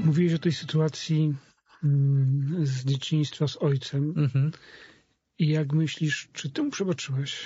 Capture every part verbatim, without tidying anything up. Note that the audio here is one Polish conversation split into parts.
Mówiłeś o tej sytuacji mm, z dzieciństwa z ojcem. Mhm. I jak myślisz, czy ty mu przebaczyłeś?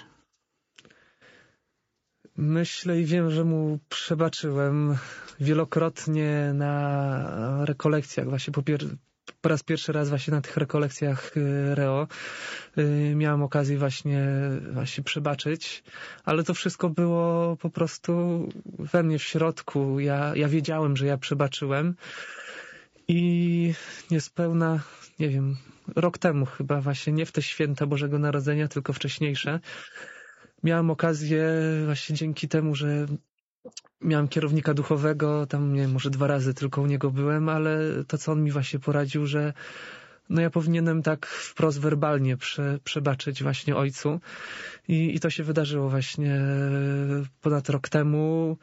Myślę i wiem, że mu przebaczyłem wielokrotnie na rekolekcjach. Właśnie po, pier po raz pierwszy raz właśnie na tych rekolekcjach y, Reo y, miałem okazję właśnie, właśnie przebaczyć, ale to wszystko było po prostu we mnie w środku. Ja, ja wiedziałem, że ja przebaczyłem i niespełna, nie wiem, rok temu chyba właśnie, nie w te święta Bożego Narodzenia, tylko wcześniejsze, miałem okazję właśnie dzięki temu, że miałem kierownika duchowego, tam nie wiem, może dwa razy tylko u niego byłem, ale to, co on mi właśnie poradził, że no ja powinienem tak wprost werbalnie prze, przebaczyć właśnie ojcu. I, i to się wydarzyło właśnie ponad rok temu.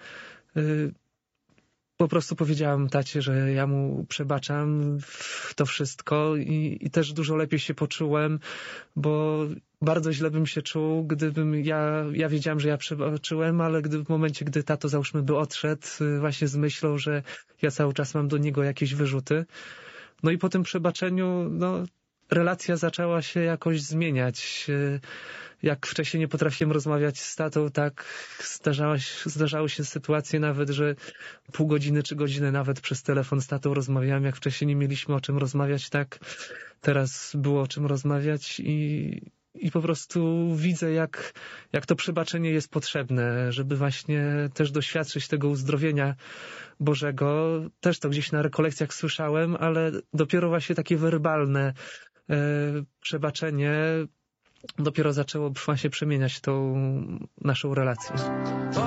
Po prostu powiedziałem tacie, że ja mu przebaczam to wszystko i, i też dużo lepiej się poczułem, bo bardzo źle bym się czuł, gdybym ja, ja wiedziałem, że ja przebaczyłem, ale gdy w momencie, gdy tato załóżmy by odszedł właśnie z myślą, że ja cały czas mam do niego jakieś wyrzuty. No i po tym przebaczeniu, no, relacja zaczęła się jakoś zmieniać. Jak wcześniej nie potrafiłem rozmawiać z tatą, tak zdarzały się, zdarzały się sytuacje nawet, że pół godziny czy godzinę nawet przez telefon z tatą rozmawiałem. Jak wcześniej nie mieliśmy o czym rozmawiać, tak teraz było o czym rozmawiać i, i po prostu widzę, jak, jak to przebaczenie jest potrzebne, żeby właśnie też doświadczyć tego uzdrowienia Bożego. Też to gdzieś na rekolekcjach słyszałem, ale dopiero właśnie takie werbalne e, przebaczenie dopiero zaczęło właśnie przemieniać tą naszą relację.